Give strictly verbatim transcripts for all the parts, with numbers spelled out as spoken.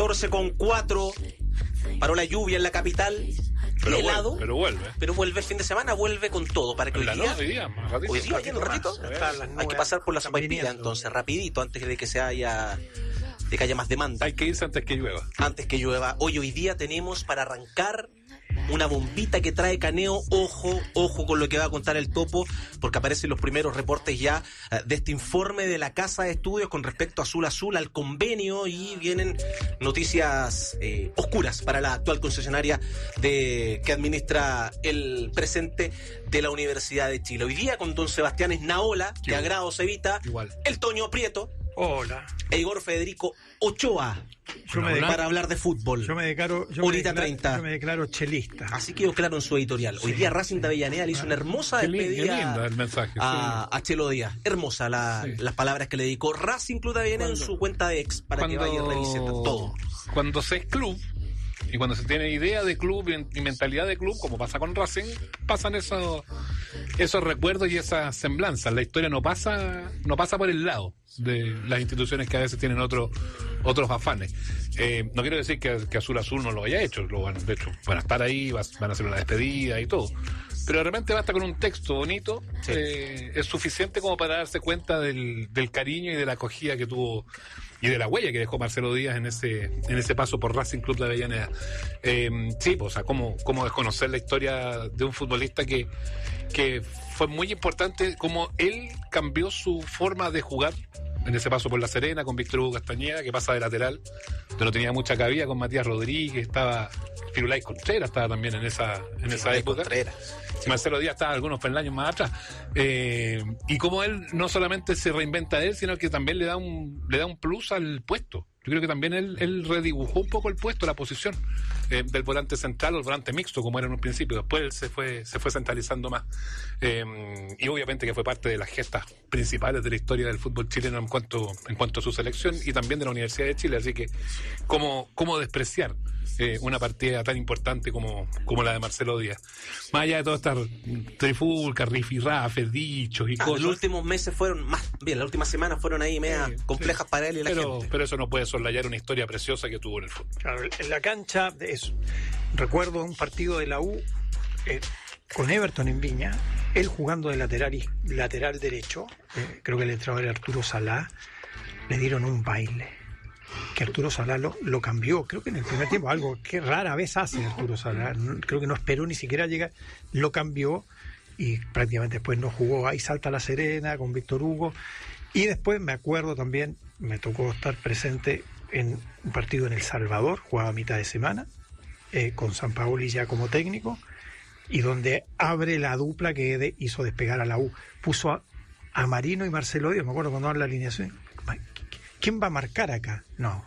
catorce con cuatro. Paró la lluvia en la capital. Pero helado. Vuelve, pero vuelve. Pero vuelve el fin de semana, vuelve con todo. Para que hoy la día. No, hoy día, más ratito, hoy día, hoy día, un ratito. Hay que pasar por la sopaipilla, entonces, rapidito, antes de que se haya. de que haya más demanda. Hay que irse antes que llueva. Antes que llueva. Hoy, hoy día tenemos para arrancar una bombita que trae Caneo. Ojo, ojo con lo que va a contar el Topo, porque aparecen los primeros reportes ya uh, de este informe de la Casa de Estudios con respecto a Azul Azul, al convenio, y vienen noticias eh, oscuras para la actual concesionaria de que administra el presente de la Universidad de Chile. Hoy día con don Sebastián Esnaola, de Agrado Cevita, igual. El Toño Prieto. Hola. E Igor Federico Ochoa. Yo me para hablar de fútbol. Yo me declaro, yo Horita me declaro, treinta. Yo me declaro chelista. Así quedó claro en su editorial. Hoy sí, día Racing sí. de Avellaneda le hizo una hermosa qué despedida qué linda el mensaje, a, sí. a Chelo Díaz. Hermosa la, sí. las palabras que le dedicó Racing Club de Avellaneda en su cuenta de ex para cuando, que vaya y revise todo. Cuando se es club y cuando se tiene idea de club y mentalidad de club, como pasa con Racing, pasan esos esos recuerdos y esas semblanzas. La historia no pasa no pasa por el lado de las instituciones que a veces tienen otros otros afanes. Eh, no quiero decir que, que Azul Azul no lo haya hecho, lo van, de hecho van a estar ahí, van a hacer una despedida y todo. Pero de repente basta con un texto bonito, sí. eh, es suficiente como para darse cuenta del, del cariño y de la acogida que tuvo y de la huella que dejó Marcelo Díaz en ese en ese paso por Racing Club de Avellaneda. Eh, sí, pues, o sea, cómo, cómo desconocer la historia de un futbolista que, que fue muy importante, como él cambió su forma de jugar en ese paso por La Serena con Víctor Hugo Castañeda, que pasa de lateral, pero no tenía mucha cabida, con Matías Rodríguez, estaba Firulais Contreras, estaba también en esa en esa época. Contreras. Marcelo Díaz estaba algunos peldaños más atrás. Eh, y como él no solamente se reinventa de él, sino que también le da un le da un plus al puesto. Yo creo que también él, él redibujó un poco el puesto, la posición eh, del volante central o el volante mixto, como era en un principio. Después él se fue se fue centralizando más. Eh, y obviamente que fue parte de las gestas principales de la historia del fútbol chileno en cuanto en cuanto a su selección y también de la Universidad de Chile. Así que, ¿cómo, cómo despreciar eh, una partida tan importante como, como la de Marcelo Díaz? Más allá de todas estas trifulcas, rifirrafes, dichos y ah, cosas. Los últimos meses fueron más bien, las últimas semanas fueron ahí media sí, complejas sí. para él y la pero, gente. Pero eso no puede soslayar una historia preciosa que tuvo en el fútbol. Claro, en la cancha, es, recuerdo un partido de la U eh, con Everton en Viña, él jugando de lateral y lateral derecho, eh, creo que el entrenador era Arturo Salá, le dieron un baile. Que Arturo Salá lo, lo cambió, creo que en el primer tiempo, algo que rara vez hace Arturo Salá, creo que no esperó ni siquiera llegar, lo cambió y prácticamente después no jugó. Ahí salta La Serena con Víctor Hugo. Y después me acuerdo también, me tocó estar presente en un partido en El Salvador, jugaba a mitad de semana, eh, con Sampaoli ya como técnico, y donde abre la dupla que de, hizo despegar a la U. Puso a, a Marino y Marcelo Díaz, me acuerdo cuando daban la alineación. ¿Quién va a marcar acá? No,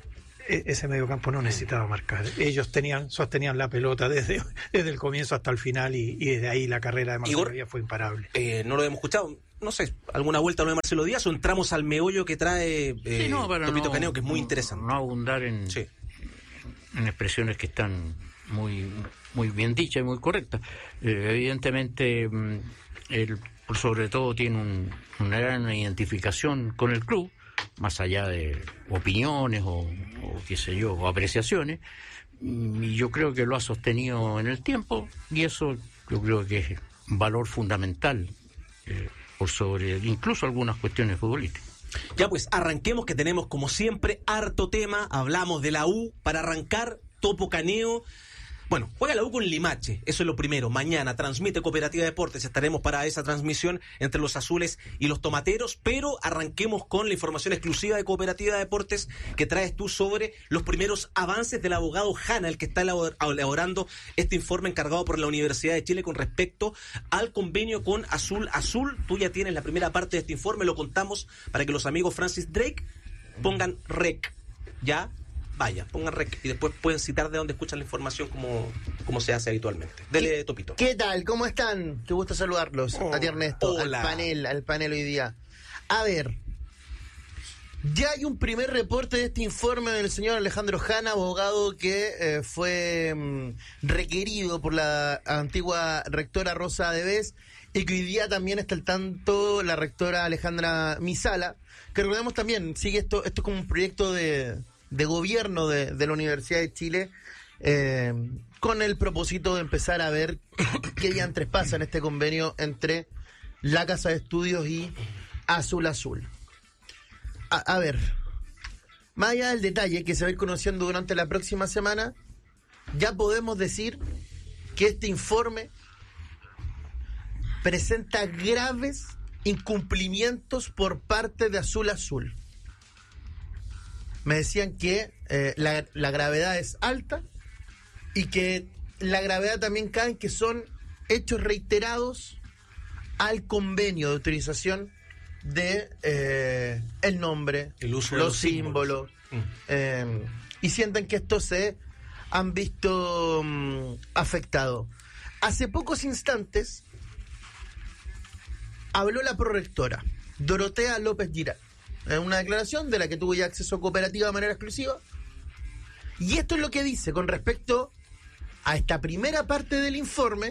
e- ese mediocampo no necesitaba marcar. Ellos tenían sostenían la pelota desde, desde el comienzo hasta el final y, y desde ahí la carrera de Marcelo Igor, Díaz fue imparable. Eh, no lo hemos escuchado. No sé, ¿alguna vuelta a lo de Marcelo Díaz o entramos al meollo que trae eh, sí, no, Topito no, Caneo, que es muy no, interesante? No abundar en, sí. en expresiones que están muy muy bien dichas y muy correctas. Eh, evidentemente, él por sobre todo tiene un, una gran identificación con el club, más allá de opiniones o, o qué sé yo, o apreciaciones, y yo creo que lo ha sostenido en el tiempo, y eso yo creo que es un valor fundamental eh, por sobre incluso algunas cuestiones futbolísticas. Ya pues, arranquemos, que tenemos como siempre harto tema. Hablamos de la U para arrancar. Topo Caneo. Bueno, juega la U con Limache, eso es lo primero. Mañana transmite Cooperativa Deportes, estaremos para esa transmisión entre los azules y los tomateros, pero arranquemos con la información exclusiva de Cooperativa Deportes que traes tú sobre los primeros avances del abogado Hanna, el que está elaborando este informe encargado por la Universidad de Chile con respecto al convenio con Azul Azul. Tú ya tienes la primera parte de este informe, lo contamos para que los amigos Francis Drake pongan rec, ¿ya? Vaya, pongan rec y después pueden citar de dónde escuchan la información como, como se hace habitualmente. Dele, Topito. ¿Qué tal? ¿Cómo están? Qué gusto saludarlos. Oh, a ti, Ernesto, hola. al panel, al panel hoy día. A ver, ya hay un primer reporte de este informe del señor Alejandro Hanna, abogado que eh, fue mm, requerido por la antigua rectora Rosa Debes y que hoy día también está al tanto la rectora Alejandra Misala, que recordemos también, sigue esto, esto es como un proyecto de... de gobierno de, de la Universidad de Chile, eh, con el propósito de empezar a ver qué diantres pasa en este convenio entre la Casa de Estudios y Azul Azul. A, a ver, más allá del detalle que se va a ir conociendo durante la próxima semana, ya podemos decir que este informe presenta graves incumplimientos por parte de Azul Azul. Me decían que eh, la, la gravedad es alta y que la gravedad también cae en que son hechos reiterados al convenio de autorización de eh, el nombre, el uso los, de los símbolos, símbolos mm. eh, y sienten que estos se han visto um, afectados. Hace pocos instantes habló la prorectora Dorotea López Girard en una declaración de la que tuvo ya acceso cooperativa de manera exclusiva, y esto es lo que dice con respecto a esta primera parte del informe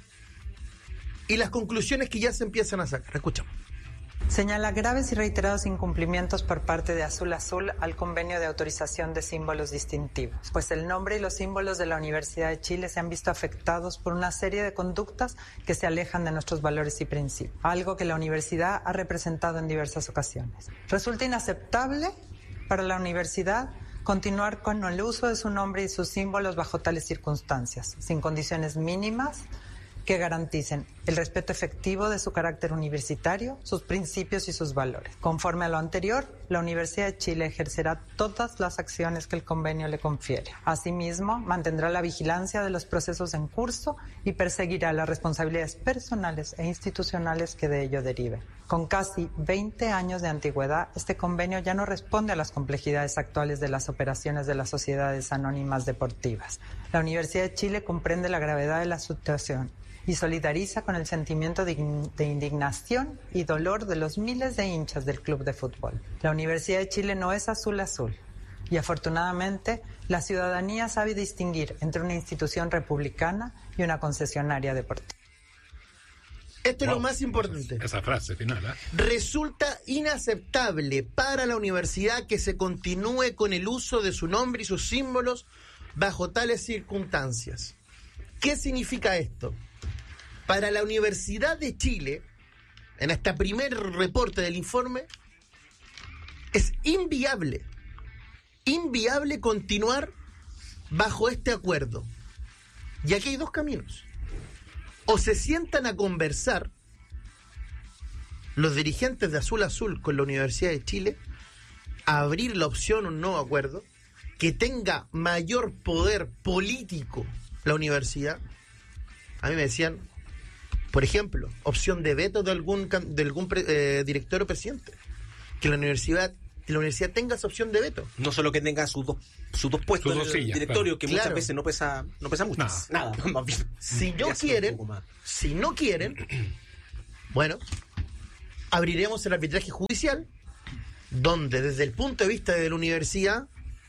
y las conclusiones que ya se empiezan a sacar. Escuchamos. Señala graves y reiterados incumplimientos por parte de Azul Azul al convenio de autorización de símbolos distintivos, pues el nombre y los símbolos de la Universidad de Chile se han visto afectados por una serie de conductas que se alejan de nuestros valores y principios, algo que la universidad ha representado en diversas ocasiones. Resulta inaceptable para la universidad continuar con el uso de su nombre y sus símbolos bajo tales circunstancias, sin condiciones mínimas que garanticen el respeto efectivo de su carácter universitario, sus principios y sus valores. Conforme a lo anterior, la Universidad de Chile ejercerá todas las acciones que el convenio le confiere. Asimismo, mantendrá la vigilancia de los procesos en curso y perseguirá las responsabilidades personales e institucionales que de ello deriven. Con casi veinte años de antigüedad, este convenio ya no responde a las complejidades actuales de las operaciones de las sociedades anónimas deportivas. La Universidad de Chile comprende la gravedad de la situación y solidariza con el sentimiento de indignación y dolor de los miles de hinchas del club de fútbol. La Universidad de Chile no es Azul Azul y afortunadamente la ciudadanía sabe distinguir entre una institución republicana y una concesionaria deportiva. Esto wow, es lo más importante. Esa, esa frase final, ¿eh? Resulta inaceptable para la universidad que se continúe con el uso de su nombre y sus símbolos bajo tales circunstancias. ¿Qué significa esto? Para la Universidad de Chile, en este primer reporte del informe, es inviable, inviable continuar bajo este acuerdo. Y aquí hay dos caminos. O se sientan a conversar los dirigentes de Azul Azul con la Universidad de Chile, a abrir la opción a un nuevo acuerdo, que tenga mayor poder político la universidad. A mí me decían, por ejemplo, opción de veto de algún de algún eh, director o presidente. Que la universidad que la universidad tenga esa opción de veto. No solo que tenga sus dos, sus dos puestos sus en dos el sillas, directorio, claro. que Claro. muchas veces no pesa, no pesa mucho. Nada. Nada, más bien. Si no Ya sea quieren, un poco más. si no quieren, bueno, abriremos el arbitraje judicial, donde desde el punto de vista de la universidad,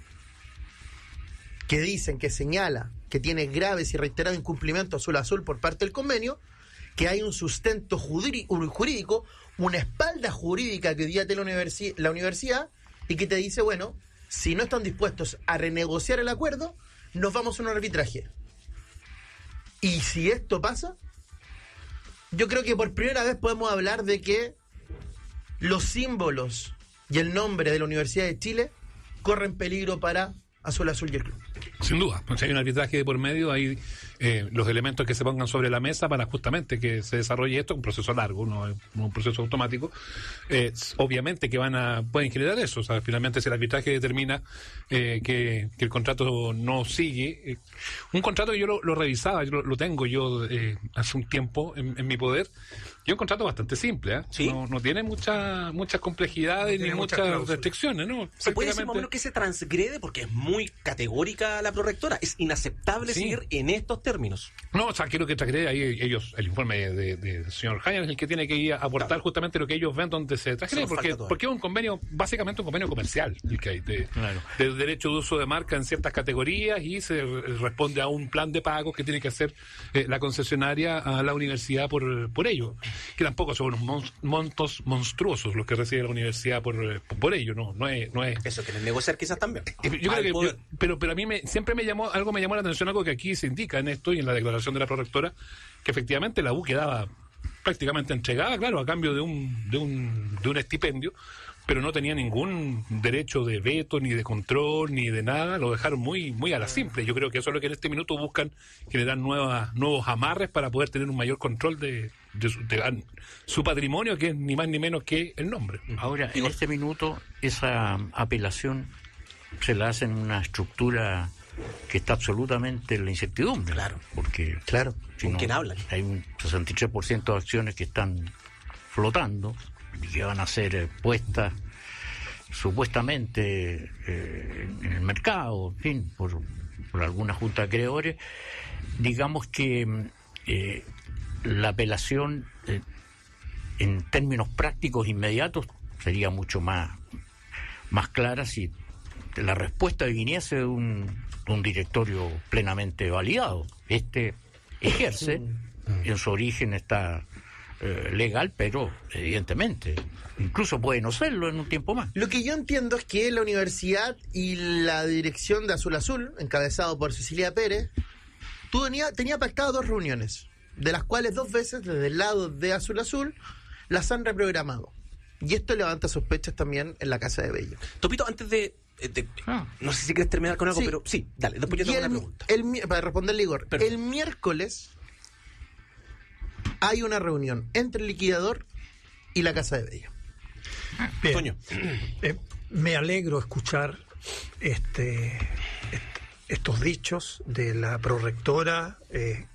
que dicen, que señala que tiene graves y reiterados incumplimientos Azul Azul por parte del convenio, que hay un sustento jurídico, una espalda jurídica que hoy día tiene la, universi- la universidad, y que te dice, bueno, si no están dispuestos a renegociar el acuerdo, nos vamos a un arbitraje. Y si esto pasa, yo creo que por primera vez podemos hablar de que los símbolos y el nombre de la Universidad de Chile corren peligro para Azul Azul y el club. Sin duda, pues si hay un arbitraje de por medio, hay eh, los elementos que se pongan sobre la mesa para justamente que se desarrolle esto, un proceso largo, no es un proceso automático. Eh, obviamente que van a pueden generar eso, o sea, finalmente si el arbitraje determina eh, que, que el contrato no sigue, eh, un contrato que yo lo, lo revisaba, yo lo, lo tengo yo eh, hace un tiempo en, en mi poder, y un contrato bastante simple, ¿eh? ¿Sí? no, no tiene mucha, muchas complejidades No ni tiene muchas muchas cláusulas. restricciones, ¿no? ¿Se puede decir más o Prácticamente- menos que se transgrede? Porque es muy categórica la prorectora. Es inaceptable Sí. seguir en estos términos. No, o sea, creo que traeré ahí ellos, el informe del de, de, de señor Jaime es el que tiene que ir a aportar Claro. justamente lo que ellos ven donde se Eso trajeron, nos porque, falta todavía. porque es un convenio, básicamente un convenio comercial, el que hay, de, Claro. de derecho de uso de marca en ciertas categorías y se re- responde a un plan de pagos que tiene que hacer eh, la concesionaria a la universidad por, por ello, que tampoco son unos mon- montos monstruosos los que recibe la universidad por, eh, por ello, no, no es, no es Eso quieren negociar quizás también. Eh, Yo Al creo que, poder. yo- pero, pero a mí me, siempre me llamó, algo me llamó la atención, algo que aquí se indica en esto y en la declaración de la prorectora, que efectivamente la U quedaba prácticamente entregada, claro, a cambio de un, de un, de un estipendio, pero no tenía ningún derecho de veto, ni de control, ni de nada, lo dejaron muy, muy a la simple. Yo creo que eso es lo que en este minuto buscan generar nuevas, nuevos amarres para poder tener un mayor control de, de, su, de su patrimonio, que es ni más ni menos que el nombre. Ahora, en este minuto, esa apelación se la hace en una estructura que está absolutamente en la incertidumbre. Claro. Porque Claro. si ¿Con no, quién hablan? hay un sesenta y tres por ciento de acciones que están flotando y que van a ser eh, puestas supuestamente eh, en el mercado, en fin, por, por alguna junta de acreedores. Digamos que mm, eh, la apelación eh, en términos prácticos inmediatos sería mucho más, más clara si la respuesta viniese de un, de un directorio plenamente validado. Este ejerce, en su origen está eh, legal, pero evidentemente incluso puede no serlo en un tiempo más. Lo que yo entiendo es que la universidad y la dirección de Azul Azul, encabezado por Cecilia Pérez, tú tenía, tenía pactado dos reuniones, de las cuales dos veces desde el lado de Azul Azul las han reprogramado. Y esto levanta sospechas también en la Casa de Bello. Topito, antes de... de- Ah. no sé si quieres terminar con algo, Sí. pero sí, dale, después yo Y tengo el- una pregunta. el mi- para responderle, Igor, Perfecto. el miércoles hay una reunión entre el liquidador y la Casa de Bello. Bien. Toño. Eh, me alegro escuchar este, est- estos dichos de la prorectora. Eh,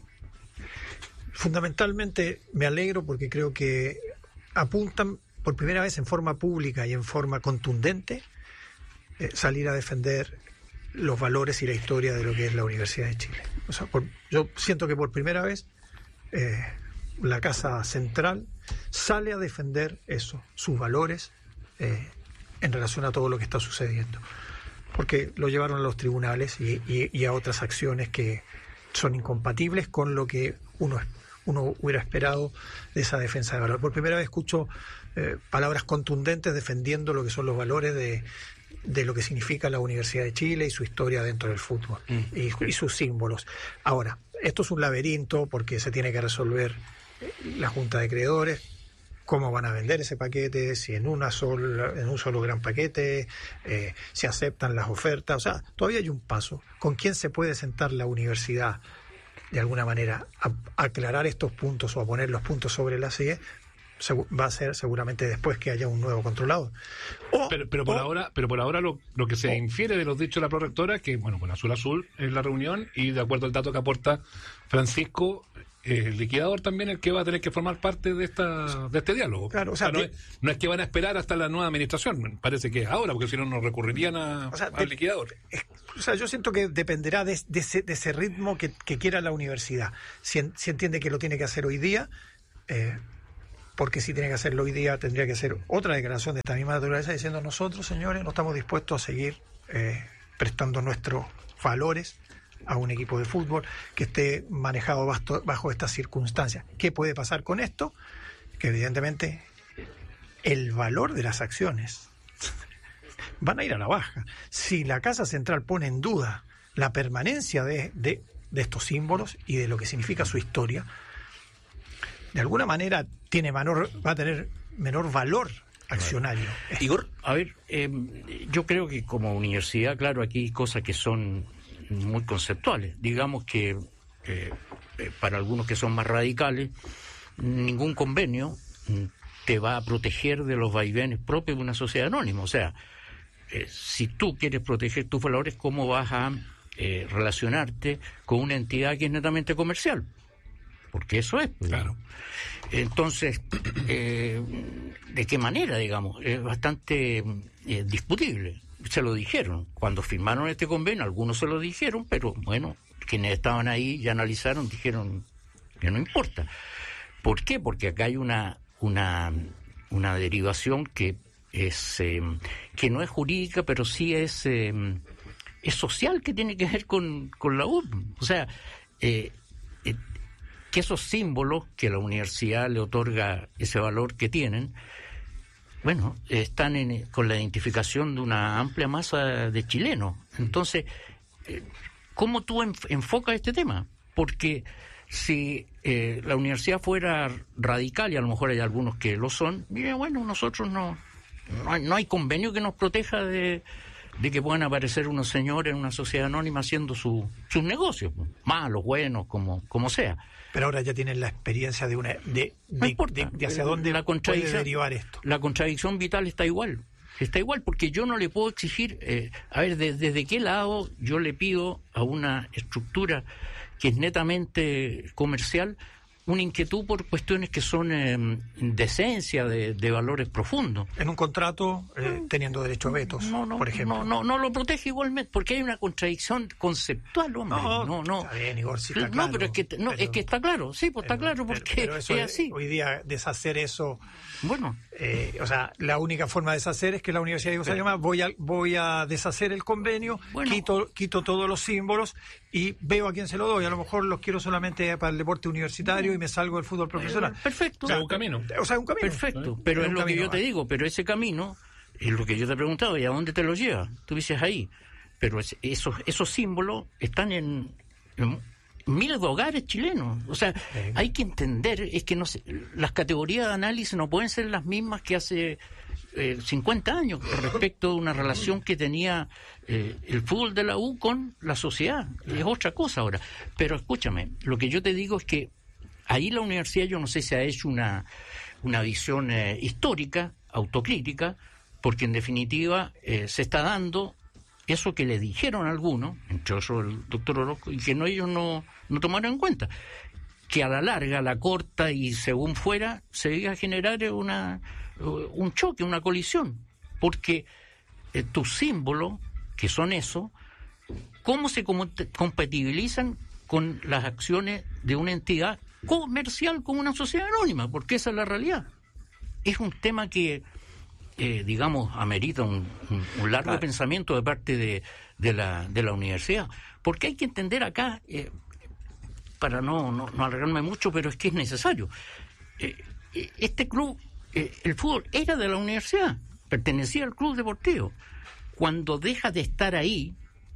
fundamentalmente me alegro porque creo que apuntan por primera vez en forma pública y en forma contundente eh, salir a defender los valores y la historia de lo que es la Universidad de Chile. O sea, por- yo siento que por primera vez eh, la Casa Central sale a defender eso, sus valores, eh, en relación a todo lo que está sucediendo. Porque lo llevaron a los tribunales y, y- y a otras acciones que son incompatibles con lo que uno, uno hubiera esperado de esa defensa de valor. Por primera vez escucho eh, palabras contundentes defendiendo lo que son los valores de, de lo que significa la Universidad de Chile y su historia dentro del fútbol y, y sus símbolos. Ahora, esto es un laberinto porque se tiene que resolver la Junta de Acreedores, cómo van a vender ese paquete, si en una sola, en un solo gran paquete, eh, si aceptan las ofertas, o sea, todavía hay un paso. ¿Con quién se puede sentar la universidad de alguna manera a, a aclarar estos puntos o a poner los puntos sobre la C I E? Segu- va a ser seguramente después que haya un nuevo controlador. O- Pero, pero por o- ahora, pero por ahora lo, lo que se o- infiere de los dichos de la prorectora es que, bueno, con Azul Azul es la reunión y de acuerdo al dato que aporta Francisco, eh, el liquidador también el que va a tener que formar parte de esta de este diálogo. Claro, o sea, no, de- es, no es que van a esperar hasta la nueva administración, parece que es ahora, porque si no, no recurrirían a, O sea, al de- liquidador. es- o sea, yo siento que dependerá de, de ese, de ese ritmo que, que quiera la universidad. Si, en- si entiende que lo tiene que hacer hoy día, eh, porque si tiene que hacerlo hoy día, tendría que hacer otra declaración de esta misma naturaleza diciendo nosotros, señores, no estamos dispuestos a seguir eh, prestando nuestros valores a un equipo de fútbol que esté manejado bajo, bajo estas circunstancias. ¿Qué puede pasar con esto? Que evidentemente el valor de las acciones van a ir a la baja. Si la Casa Central pone en duda la permanencia de, de, de estos símbolos y de lo que significa su historia, de alguna manera tiene menor, va a tener menor valor accionario. Igor, A ver, eh, yo creo que como universidad, claro, aquí hay cosas que son muy conceptuales. Digamos que eh, eh, para algunos que son más radicales, ningún convenio mm, te va a proteger de los vaivenes propios de una sociedad anónima. O sea, eh, si tú quieres proteger tus valores, ¿cómo vas a eh, relacionarte con una entidad que es netamente comercial? Porque eso es. Pues. Claro. Entonces, eh, ¿de qué manera, digamos? Es bastante eh, discutible. se lo dijeron. Cuando firmaron este convenio, algunos se lo dijeron, pero bueno, quienes estaban ahí y analizaron dijeron que no importa. ¿Por qué? Porque acá hay una una una derivación que es eh, que no es jurídica, pero sí es eh, es social, que tiene que ver con, con la U. O sea, eh, eh, que esos símbolos que la universidad le otorga ese valor que tienen, bueno, están en, con la identificación de una amplia masa de chilenos. Entonces, eh, ¿cómo tú enf- enfocas este tema? Porque si eh, la universidad fuera radical, y a lo mejor hay algunos que lo son, mira, bueno, nosotros no, no hay, no hay convenio que nos proteja de, de que puedan aparecer unos señores en una sociedad anónima haciendo su, sus negocios, malos, buenos, como, como sea. Pero ahora ya tienen la experiencia de una de, No de, importa. de, de hacia dónde La puede contradicción- derivar esto. La contradicción vital está igual. Está igual, porque yo no le puedo exigir, eh, a ver, de- desde qué lado yo le pido a una estructura que es netamente comercial una inquietud por cuestiones que son eh, de esencia, de, de valores profundos. En un contrato, eh, teniendo derecho a vetos, No, no, por ejemplo. no, no, no lo protege igualmente, porque hay una contradicción conceptual, hombre. No, no. no. Está bien, Igor, sí está No, claro, pero es que no, pero- es que está claro, sí, pues está pero- claro, pero- porque pero eso es de- así. Hoy día deshacer eso, Bueno, eh, o sea, la única forma de deshacer es que la Universidad de Yugoslavia voy a voy a deshacer el convenio, Bueno. quito quito todos los símbolos y veo a quién se lo doy. A lo mejor los quiero solamente para el deporte universitario y me salgo del fútbol profesional. perfecto. O sea, un camino. O sea, un camino. Perfecto, pero Es es un lo que camino, yo te ¿eh? digo, pero ese camino es lo que yo te he preguntado, ¿y a dónde te lo lleva? Tú dices ahí, pero es- esos esos símbolos están en, en miles de hogares chilenos. O sea, hay que entender, es que no se- las categorías de análisis no pueden ser las mismas que hace eh, cincuenta años respecto de una relación que tenía eh, el fútbol de la U con la sociedad. Es otra cosa ahora. Pero escúchame, lo que yo te digo es que ahí la universidad, yo no sé si ha hecho una, una visión eh, histórica, autocrítica, porque en definitiva eh, se está dando eso que le dijeron a algunos, entre otros el doctor Orozco, y que no, ellos no, no tomaron en cuenta, que a la larga, a la corta y según fuera, se iba a generar una, un choque, una colisión, porque eh, tus símbolos, que son eso, ¿cómo se com- compatibilizan con las acciones de una entidad comercial como una sociedad anónima? Porque esa es la realidad. Es un tema que, eh, digamos, amerita un, un, un largo Claro. pensamiento de parte de, de, la, de la universidad. Porque hay que entender acá, eh, para no, no, no alargarme mucho, pero es que es necesario. Eh, eh, este club, eh, el fútbol, era de la universidad, pertenecía al club deportivo. Cuando deja de estar ahí,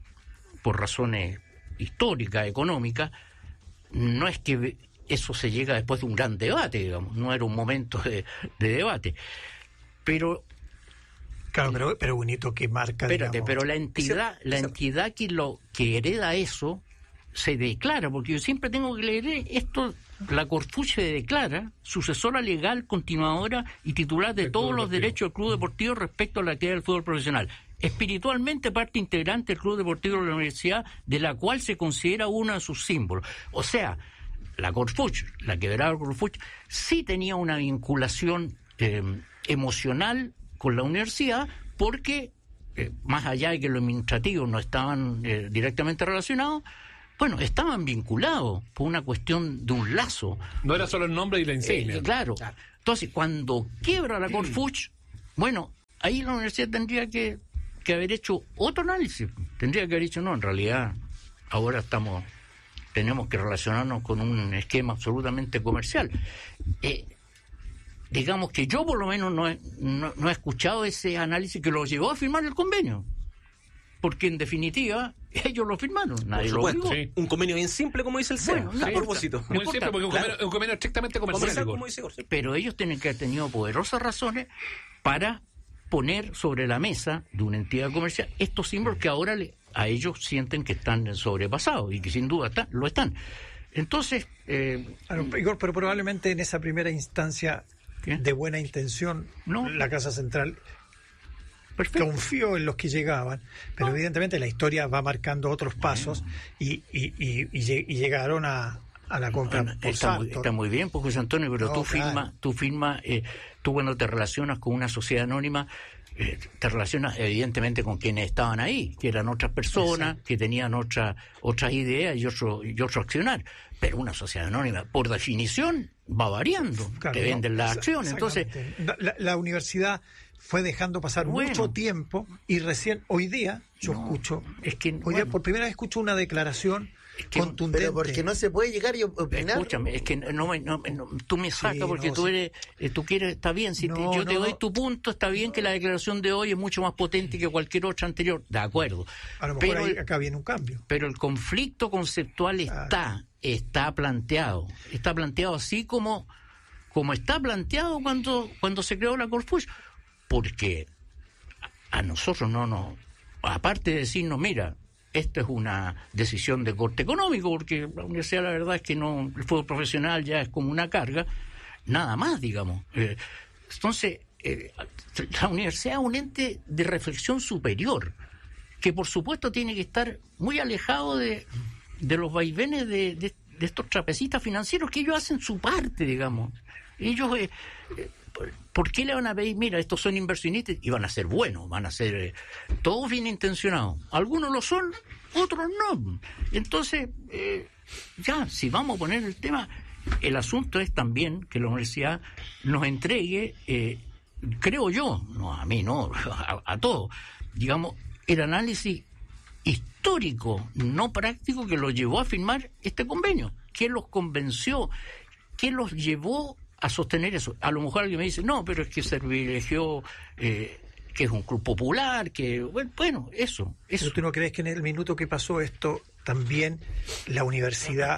por razones históricas, económicas, no es que eso se llega después de un gran debate, digamos, no era un momento de, de debate. Pero, Claro, pero, pero un hito que marca, espérate, digamos, pero la entidad, la entidad que lo que hereda eso se declara, porque yo siempre tengo que leer esto, la Corfuche declara sucesora legal, continuadora y titular de El todos Club los Deportivo. derechos del club deportivo respecto a la actividad del fútbol profesional. Espiritualmente parte integrante del club deportivo de la universidad, de la cual se considera uno de sus símbolos. O sea, la Corfuche, la quebrada Corfuche, sí tenía una vinculación eh, emocional con la universidad, porque eh, más allá de que los administrativos no estaban eh, directamente relacionados, bueno, estaban vinculados por una cuestión de un lazo. No era solo el nombre y la insignia. Eh, claro. Entonces, cuando quiebra la Corfuch, bueno, ahí la universidad tendría que, que haber hecho otro análisis. Tendría que haber dicho, no, en realidad, ahora estamos, tenemos que relacionarnos con un esquema absolutamente comercial. Eh, digamos que yo por lo menos no he, no, no he escuchado ese análisis que lo llevó a firmar el convenio. Porque en definitiva, ellos lo firmaron, nadie Por lo supuesto. obligó. Sí. Un convenio bien simple, como dice el C E O. Bueno, no a importa. propósito. No Muy importa, simple, porque es un claro. convenio, un convenio estrictamente comercial. Comercial, Igor. como dice Igor, sí. Pero ellos tienen que haber tenido poderosas razones para poner sobre la mesa de una entidad comercial estos símbolos que ahora le, a ellos sienten que están sobrepasados y que sin duda está, lo están. Entonces, eh, Claro, Igor, pero probablemente en esa primera instancia ¿qué? de buena intención, No. la Casa Central perfecto. confió en los que llegaban, pero evidentemente la historia va marcando otros pasos y, y, y, y lle- y llegaron a, a la compra Bueno, por está, muy, Sartor. está muy bien, pues José Antonio, pero No, tú claro. firmas, tú firmas, eh, tú cuando te relacionas con una sociedad anónima, eh, te relacionas evidentemente con quienes estaban ahí, que eran otras personas, exacto, que tenían otra, otras ideas y otro, y otro accionar. Pero una sociedad anónima, por definición, va variando, claro, te venden no, las acciones. Entonces, la, la universidad fue dejando pasar bueno, mucho tiempo y recién hoy día yo no, escucho, es que, hoy bueno, día por primera vez escucho una declaración es que, contundente. Pero porque no se puede llegar y opinar. Escúchame, es que no, no, no tú me sacas sí, porque no, tú eres, sí. tú quieres, está bien, si no, te, yo no, te doy tu punto, está bien que la declaración de hoy es mucho más potente que cualquier otra anterior, de acuerdo. A lo mejor pero ahí, acá viene un cambio. Pero el conflicto conceptual está, claro, está planteado, está planteado así como, como está planteado cuando, cuando se creó la Corfus, porque a nosotros no nos, aparte de decirnos, mira, esto es una decisión de corte económico, porque la universidad la verdad es que no, el fútbol profesional ya es como una carga, nada más, digamos. Eh, entonces, eh, la universidad es un ente de reflexión superior, que por supuesto tiene que estar muy alejado de, de los vaivenes de, de, de estos trapecistas financieros, que ellos hacen su parte, digamos. Ellos... Eh, eh, ¿por qué le van a pedir? Mira, estos son inversionistas y van a ser buenos, van a ser eh, todos bien intencionados. Algunos lo son, otros no. Entonces, eh, ya, si vamos a poner el tema, el asunto es también que la universidad nos entregue, eh, creo yo, no a mí, no, a, a todos, digamos, el análisis histórico, no práctico, que los llevó a firmar este convenio. ¿Quién los convenció? ¿Quién los llevó a sostener eso? A lo mejor alguien me dice, no, pero es que se privilegió, eh, que es un club popular, que, bueno, bueno eso, eso. ¿Pero tú no crees que en el minuto que pasó esto, también la universidad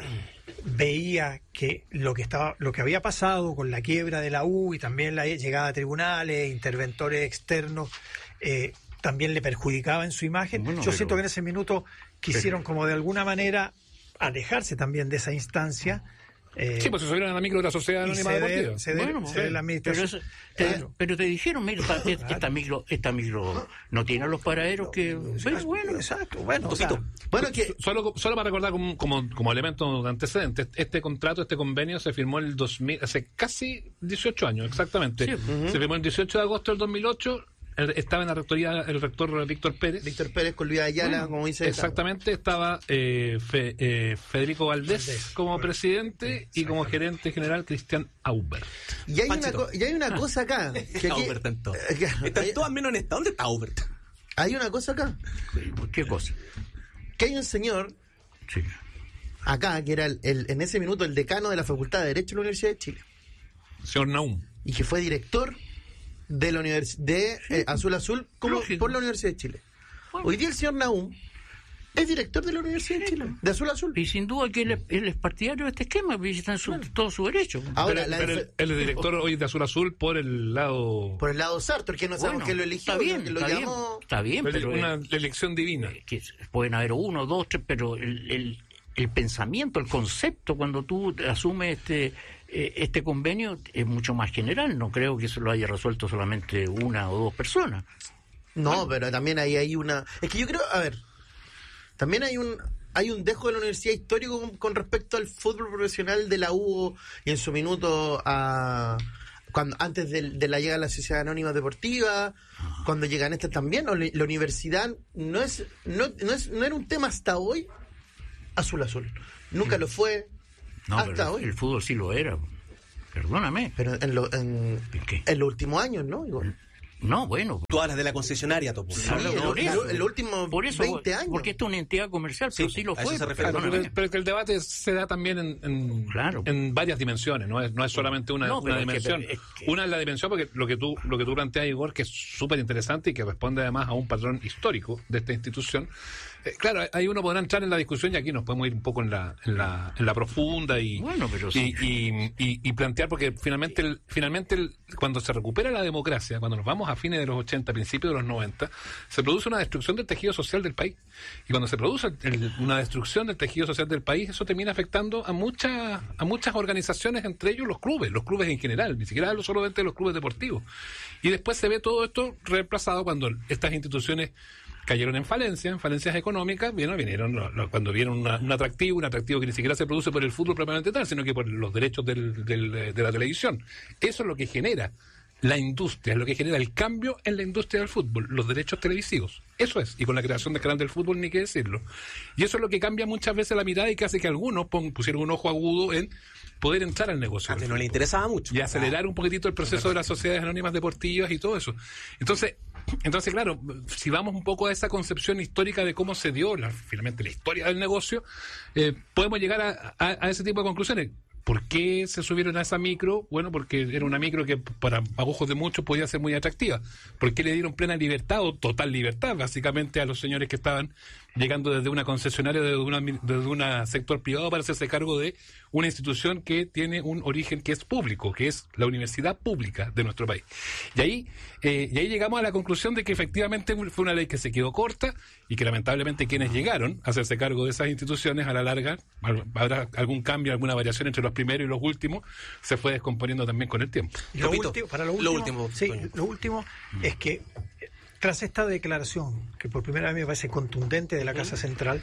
veía que lo que estaba, lo que había pasado con la quiebra de la U y también la llegada a tribunales, interventores externos, eh, también le perjudicaba en su imagen? Bueno, Yo pero, siento que en ese minuto quisieron pero, como de alguna manera alejarse también de esa instancia. Eh, sí, pues se subieron a la micro de la Sociedad Anónima Deportiva. Se debe, bueno, se debe la pero, te, claro. pero te dijeron, mira, esta, claro. esta micro esta micro no tiene los paraderos que... Exacto, bueno, exacto, bueno, claro. bueno que solo, solo para recordar como, como, como elemento de antecedente, este contrato, este convenio se firmó el dos mil, hace casi dieciocho años, exactamente. Sí. Uh-huh. Se firmó el dieciocho de agosto del dos mil ocho. Estaba en la rectoría el rector Víctor Pérez. Víctor Pérez con Luis Ayala, bueno, como dice. Exactamente, estaba eh, Fe, eh, Federico Valdés, Valdés como bueno, presidente sí, y como gerente general Cristian Aubert. Y hay, una, y hay una cosa acá. Que aquí, Aubert en todo. Están todas menos en esta. ¿Dónde está Aubert? Hay una cosa acá. ¿Qué cosa? Que hay un señor sí. acá, que era el, el, en ese minuto el decano de la Facultad de Derecho de la Universidad de Chile. Señor Naum. Y que fue director de la univers- de eh, Azul Azul como por la Universidad de Chile. Bueno. Hoy día el señor Naum es director de la Universidad de Chile, de Azul Azul. Y sin duda que él es, él es partidario de este esquema, porque está en su, claro. todo su derecho. Ahora, pero, la pero él, él es director hoy de Azul Azul por el lado... Por el lado Sartor, que no sabemos bueno, quién lo eligió. Está bien, que lo está, llamó... bien está bien, pero... Una eh, elección divina. Eh, que pueden haber uno, dos, tres, pero el, el, el pensamiento, el concepto, cuando tú asumes este... este convenio es mucho más general, no creo que eso lo haya resuelto solamente una o dos personas. No, bueno. pero también ahí hay una... Es que yo creo, a ver, también hay un hay un dejo de la universidad histórico con, con respecto al fútbol profesional de la U y en su minuto a... Cuando, antes de, de la llegada de la Sociedad Anónima Deportiva, ah. cuando llegan estas también, la, la universidad no es, no, no es no era un tema hasta hoy azul azul. Nunca mm. lo fue. No, hasta pero hoy. El fútbol sí lo era. Perdóname. Pero en, lo, en, ¿Qué? en los últimos años, ¿no? Igual. No, bueno. Tú hablas de la concesionaria, Topo. Sí, no, no, en los lo, últimos por eso, veinte años. Porque esto es una entidad comercial, pero sí, sí lo fue. Claro, pero, pero que el debate se da también en, en, claro. en varias dimensiones, no es, no es solamente una, no, una dimensión. Es que, es que... Una es la dimensión, porque lo que tú lo que tú planteas, Igor, que es súper interesante y que responde además a un patrón histórico de esta institución. Eh, claro, ahí uno podrá entrar en la discusión y aquí nos podemos ir un poco en la en la, en la profunda y, bueno, pero sí. y, y, y, y plantear, porque finalmente el, finalmente el, cuando se recupera la democracia, cuando nos vamos a fines de los ochenta, principios de los noventa, se produce una destrucción del tejido social del país. Y cuando se produce el, una destrucción del tejido social del país, eso termina afectando a muchas a muchas organizaciones, entre ellos los clubes, los clubes en general, ni siquiera hablo solamente de los clubes deportivos. Y después se ve todo esto reemplazado cuando estas instituciones cayeron en falencia, en falencias económicas, bueno, vinieron cuando vieron una, un atractivo, un atractivo que ni siquiera se produce por el fútbol propiamente tal, sino que por los derechos del, del, de la televisión. Eso es lo que genera la industria, es lo que genera el cambio en la industria del fútbol, los derechos televisivos. Eso es, y con la creación de canal del fútbol ni qué decirlo. Y eso es lo que cambia muchas veces la mirada y que hace que algunos pon, pusieron un ojo agudo en poder entrar al negocio. Antes no le interesaba mucho. Y acelerar un poquitito el proceso de las sociedades anónimas deportivas y todo eso. Entonces, entonces claro, si vamos un poco a esa concepción histórica de cómo se dio la, finalmente la historia del negocio, eh, podemos llegar a, a, a ese tipo de conclusiones. ¿Por qué se subieron a esa micro? Bueno, porque era una micro que para a ojos de muchos podía ser muy atractiva. ¿Por qué le dieron plena libertad o total libertad, básicamente, a los señores que estaban llegando desde una concesionaria, desde una, desde un sector privado para hacerse cargo de una institución que tiene un origen que es público, que es la universidad pública de nuestro país? Y ahí, eh, y ahí llegamos a la conclusión de que efectivamente fue una ley que se quedó corta y que lamentablemente quienes llegaron a hacerse cargo de esas instituciones a la larga, habrá algún cambio, alguna variación entre los primeros y los últimos, se fue descomponiendo también con el tiempo. Lo último, para lo último, lo último, sí, lo último es que tras esta declaración, que por primera vez me parece contundente de la Casa Central,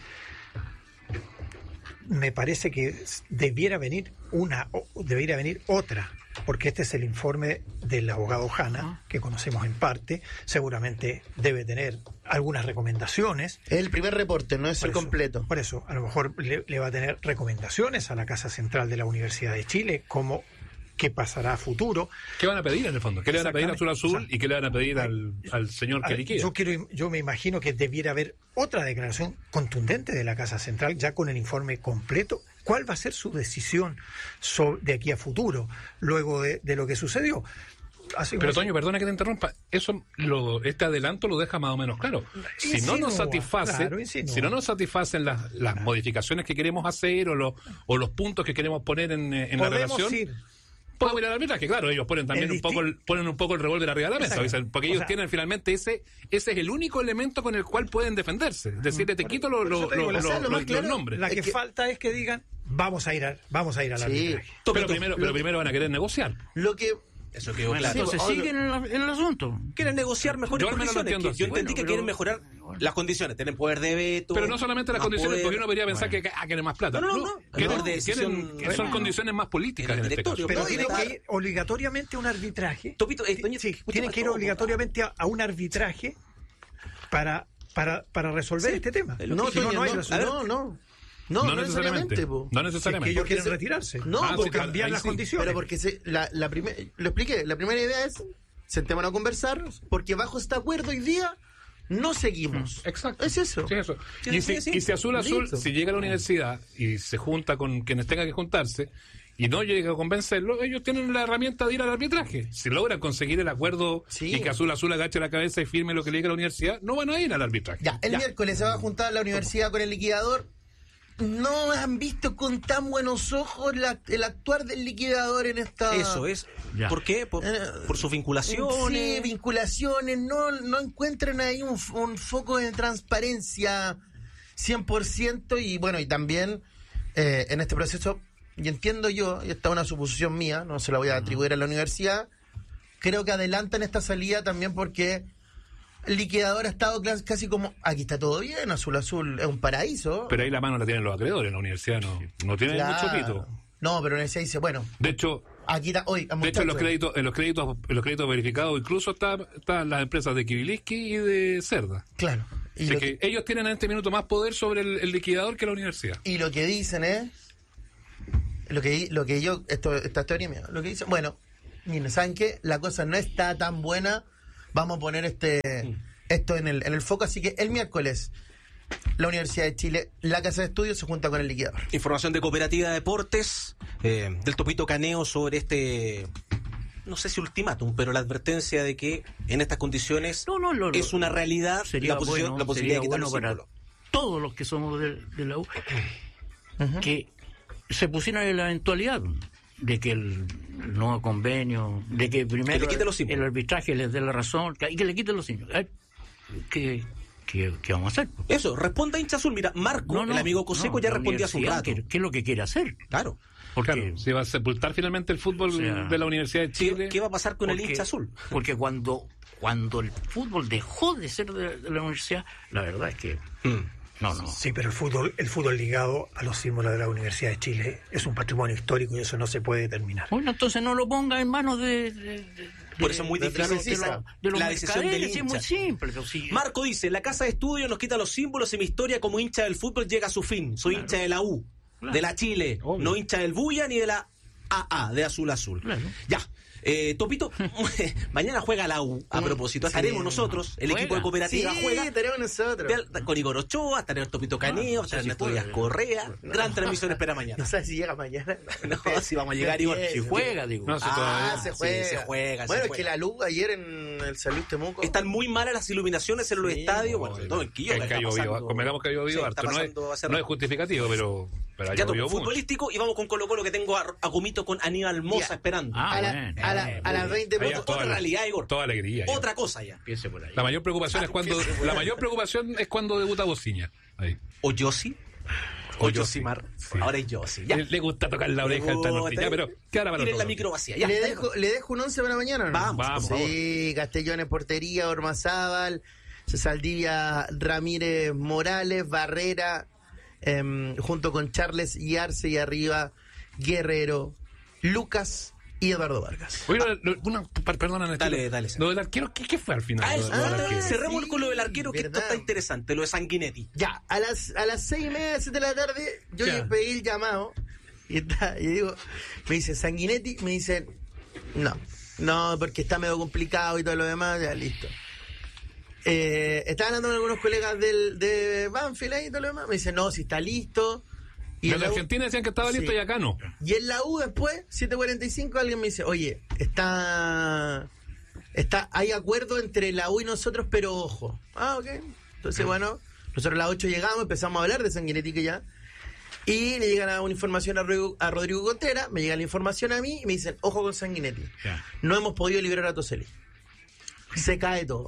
me parece que debiera venir una, debiera venir otra, porque este es el informe del abogado Hanna, que conocemos en parte, seguramente debe tener algunas recomendaciones. Es el primer reporte, no es Por el eso, completo. Por eso, a lo mejor le, le va a tener recomendaciones a la Casa Central de la Universidad de Chile, como qué pasará a futuro. ¿Qué van a pedir en el fondo? ¿Qué le van a pedir a Azul Azul o sea, y qué le van a pedir al, al señor que liquida? Yo quiero, yo me imagino que debiera haber otra declaración contundente de la Casa Central, ya con el informe completo. ¿Cuál va a ser su decisión sobre, de aquí a futuro, luego de, de lo que sucedió? Así Pero como- Toño, perdona que te interrumpa, eso lo, este adelanto lo deja más o menos claro. Si no nos Insinúa, satisface, claro, insinúa. si no nos satisfacen las, las modificaciones que queremos hacer o los, o los puntos que queremos poner en, en la podemos relación, ir. podemos ir al arbitraje. Claro, ellos ponen también Es un poco el, ponen un poco el revólver arriba de la mesa, Exacto. dicen, porque O ellos sea, tienen finalmente ese ese es el único elemento con el cual pueden defenderse. Decirle, te quito lo- por eso lo- te digo, lo- lo lo- más los claro, nombres. La que, Es que- falta es que digan, vamos a ir, a, vamos a ir al Sí. arbitraje. Pero primero, pero primero van a querer negociar. Lo que Eso quedó Bueno, claro. entonces Sí, siguen en, la- en el asunto. Quieren negociar mejores Yo al menos lo condiciones. entiendo que yo así. entendí Bueno, que pero- quieren mejorar las condiciones. Tienen poder de veto. Pero no solamente las más condiciones, poder. porque uno debería pensar que ah, quieren más plata. No, no, no. Quieren- No, de decisión- quieren- que son bueno. condiciones más políticas En el en este caso. directorio. Pero No, tienen y que la- ir obligatoriamente a un arbitraje. Topito, eh, doña- Sí, escucha, tienen que ir pastor, obligatoriamente a, a un arbitraje para, para, para resolver Sí, este tema. es lo no, Si no, Toño, no hay no, resolución. no, no. No, No no necesariamente. necesariamente, po. No Si es que necesariamente. ellos Porque quieren se- retirarse. No, Ah, o sí, claro, cambiar ahí las sí. condiciones. Pero porque se, la, la primer, lo expliqué, la primera idea es sentémonos a conversar, porque bajo este acuerdo hoy día no seguimos. Exacto. Es eso. Sí, eso. Sí, Y, sí, si, sí. y si Azul Azul, Listo. si llega a la universidad y se junta con quienes tenga que juntarse y no llega a convencerlo, ellos tienen la herramienta de ir al arbitraje. Si logran conseguir el acuerdo Sí. y que Azul Azul agache la cabeza y firme lo que le diga la universidad, no van a ir al arbitraje. Ya, el miércoles se va a juntar la universidad con el liquidador. No han visto con tan buenos ojos la- el actuar del liquidador en esta... Eso es. Ya. ¿Por qué? Por, Eh, por sus vinculaciones. Sí, vinculaciones, no, no encuentran ahí un, un foco de transparencia cien por ciento y bueno, y también eh, en este proceso, y entiendo yo, y esta es una suposición mía, no se la voy a atribuir a la universidad, creo que adelantan esta salida también porque el liquidador ha estado clas- casi como, aquí está todo bien, Azul Azul es un paraíso. Pero ahí la mano la tienen los acreedores, la universidad no, no tiene Claro. mucho pito. No, pero la universidad dice, bueno, De hecho, aquí está, hoy, de hecho en los créditos, en los créditos, en los créditos verificados incluso está- están las empresas de Kibiliski y de Cerda. Claro. Y Así lo que que- ellos tienen en este minuto más poder sobre el, el liquidador que la universidad. Y lo que dicen es, lo que, lo que yo, esto, esta teoría mía, lo que dicen, bueno, miren, ¿saben qué? La cosa no está tan buena, vamos a poner este esto en el, en el foco, así que el miércoles la Universidad de Chile, la Casa de Estudios se junta con el liquidador. Información de Cooperativa de Deportes, eh, del Topito Caneo sobre este, no sé si ultimátum, pero la advertencia de que en estas condiciones No, no, lo- lo- es una realidad Sería la, posición, bueno, la posibilidad sería de quitar bueno el para símbolo. todos los que somos de, de la U que se pusieran en la eventualidad de que el nuevo convenio, de que primero le quite los símbolos. el arbitraje les dé la razón, que, y que le quiten los símbolos. Ay, ¿Qué, qué, qué vamos a hacer? Eso, responda hincha azul. Mira, Marco, No, no, el amigo Coseco, no, ya la respondía hace un universidad, rato. ¿qué, qué es lo que quiere hacer? Claro. Porque, Claro, se va a sepultar finalmente el fútbol O sea, de la Universidad de ¿Qué, Chile. qué va a pasar con el porque- hincha azul? Porque cuando, cuando el fútbol dejó de ser de, de la universidad, la verdad es que Mm. No, no. Sí, pero el fútbol, el fútbol ligado a los símbolos de la Universidad de Chile es un patrimonio histórico y eso no se puede determinar. Bueno, entonces no lo ponga en manos de... de, de Por eso es muy de, difícil de, de, esa- los- de los la decisión del mercaderes, es muy hincha. simple. Pero sí. Marco dice, la casa de estudio nos quita los símbolos y mi historia como hincha del fútbol llega a su fin. Soy hincha de la U, Claro. de la Chile, Obvio. no hincha del Bulla ni de la A A, de Azul Azul. Claro. Ya. Eh, Topito, mañana juega la U, a propósito. Estaremos Sí. nosotros, el Juega. equipo de cooperativa Sí, juega. tenemos nosotros. de- Con Igor Ochoa, estará el Topito Caneo, Ah, estará sí, Ernesto juega. Díaz Correa. Gran transmisión espera No mañana. sé si llega mañana. No, si vamos a llegar, Igor. Sí, Si juega, digo. No, sí, Ah, todavía. se Sí, juega. se juega, se Bueno, es juega. que la luz ayer en el San Luis Temuco. Están muy malas las iluminaciones en los Sí, estadios. No, Bueno, sobre todo en Quillo. que- que que ha está llovido, pasando- convengamos que ha llovido Sí, harto. está No es, pasando hace no es rato. justificativo, pero, pero ha Ya toco llovido mucho. futbolístico y vamos con Colo Colo que tengo a, a Gomito con Aníbal Moza Ya. esperando. Ah, a, la- bueno, a, la- bien, a las bien. veinte Ahí minutos. está. Otra la- realidad, Igor. Toda alegría. ya. Otra cosa ya. Empiece por ahí. La mayor preocupación es cuando Empiece, la mayor preocupación es cuando debuta Bociña. Ahí. O Yossi. O O Yosimar. Sí. Ahora es Yossi. Ya. Le, le gusta tocar la oreja al Tanorte. Ya, pero ¿qué hará para Tienen la todo? micro vacía. Ya. ¿Le dejo, ¿Le dejo un once para mañana o no? Vamos, Vamos. por favor. Sí, Castellón en portería, Ormazábal, Saldivia, Ramírez, Morales, Barrera, em, junto con Charles y Arce, y arriba Guerrero, Lucas y Eduardo Vargas. Oye, lo- lo- una, per- perdona, Néstor. Dale, dale, sí. Lo del arquero, ¿qué, qué fue al final? Ah, Lo- eso. lo del Ah, arquero. cerremos sí, con lo del arquero, que esto verdad. está interesante, lo de Sanguinetti. Ya, a las, a las seis y media, siete de la tarde, yo Ya. le pedí el llamado y, está, y digo, me dice Sanguinetti, me dice, no, no, porque está medio complicado y todo lo demás, ya listo. Eh, estaba hablando con algunos colegas del, de Banfield ahí y todo lo demás, me dice, no, si está listo. Y De en la la U- Argentina decían que estaba listo Sí. y acá no. y en la U después, siete cuarenta y cinco, alguien me dice, oye, está, está, hay acuerdo entre la U y nosotros, pero ojo. Ah, ok. Entonces, bueno, nosotros a las ocho llegamos, empezamos a hablar de Sanguinetti que ya. Y le llega la- una información a Rodrigo, a Rodrigo Contreras, me llega la información a mí y me dicen, ojo con Sanguinetti. Ya. No hemos podido liberar a Toselli. Se cae todo.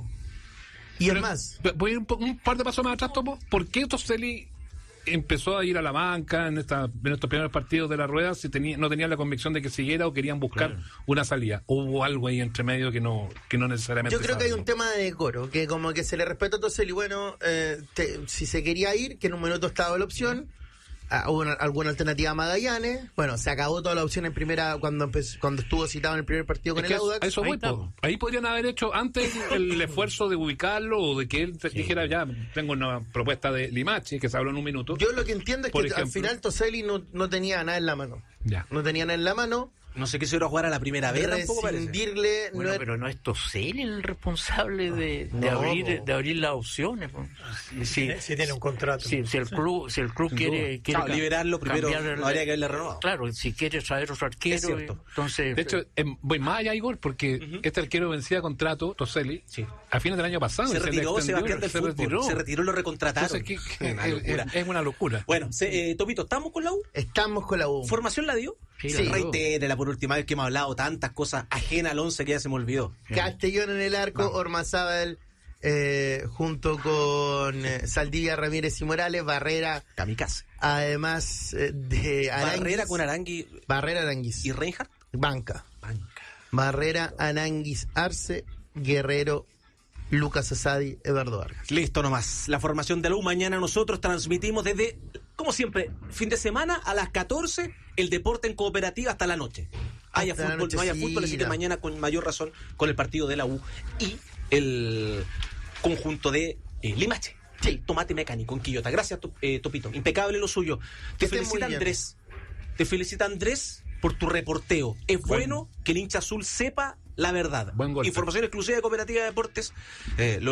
Y Pero, es más, voy a ir un, po- un par de pasos más atrás, Topo. ¿Por qué Toselli empezó a ir a la banca en, esta, en estos primeros partidos de la rueda si tenía, no tenían la convicción de que siguiera o querían buscar Claro. una salida? ¿Hubo algo ahí entre medio que no, que no necesariamente yo creo que hay un sabemos? tema de decoro, que como que se le respetó a Toselli, bueno, eh, te- si se quería ir, que en un minuto estaba la opción, ah, hubo una- alguna alternativa a Magallanes, bueno, se acabó toda la opción en primera cuando empezó, cuando estuvo citado en el primer partido con Es que el Audax. a eso Ahí voy, po. estamos. Ahí podrían haber hecho antes el esfuerzo de ubicarlo o de que él te- dijera, ya, tengo una propuesta de Limachi, que se habló en un minuto. Yo lo que entiendo es Por que al ejemplo. final Toselli no, no tenía nada en la mano. Ya. No tenía nada en la mano. No sé qué se iba a jugar a la primera vez tampoco parece. Rescindirle. Bueno, no era- pero no es Toselli el responsable de, de No, abrir po. de abrir las opciones. po. Si, si, Si tiene un contrato. si- si el club si el club Sin quiere, quiere Claro, ca- liberarlo primero, cambiar el- no habría que haberle renovado. Claro, si quiere traer otro arquero, Es cierto. entonces De hecho, em, voy más allá, Igor, porque este arquero vencía contrato, Toselli, Sí. a fines del año pasado. Se y le retiró extendió, Sebastián del se fútbol. retiró. Se retiró y lo recontrataron. Entonces, ¿qué- qué- Una es- locura. es, es una locura. Bueno, se, eh, Topito, ¿estamos con la U? Estamos con la U. ¿Formación la dio? Sí, Sí. la dio. Reitérela por última vez que hemos hablado tantas cosas ajenas al once que ya se me olvidó. Castellón en el arco, Ormazábal eh, junto con eh, Saldivia, Ramírez y Morales, Barrera, Kamikaze. además eh, de Aranguis. Barrera con Arangui Barrera, Aranguis. y Reinhardt. Banca. Banca. Barrera, Aranguis, Arce, Guerrero, Lucas Asadi, Eduardo Vargas. Listo nomás. La formación de la U. Mañana nosotros transmitimos desde, como siempre, fin de semana a las catorce, el deporte en cooperativa hasta la noche. Haya Hasta la fútbol, no haya nochecita. fútbol, así que mañana con mayor razón con el partido de la U y el conjunto de eh, Limache. Sí, tomate mecánico en Quillota. Gracias, To- eh, Topito. Impecable lo suyo. Te Que estés muy felicita bien. Andrés. Te felicita Andrés por tu reporteo. Es bueno que el hincha azul sepa la verdad. Buen golpe. Información exclusiva de Cooperativa de Deportes. Eh, lo